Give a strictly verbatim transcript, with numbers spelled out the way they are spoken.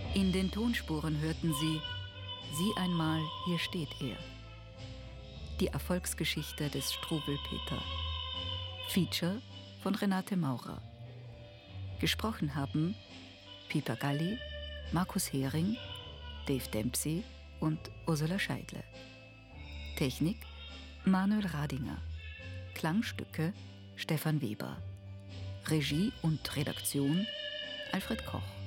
In den Tonspuren hörten Sie »Sieh einmal, hier steht er«. Die Erfolgsgeschichte des Struwwelpeter. Feature von Renate Maurer. Gesprochen haben Pieper Galli, Markus Hering, Dave Dempsey und Ursula Scheidle. Technik Manuel Radinger. Klangstücke Stefan Weber. Regie und Redaktion Alfred Koch.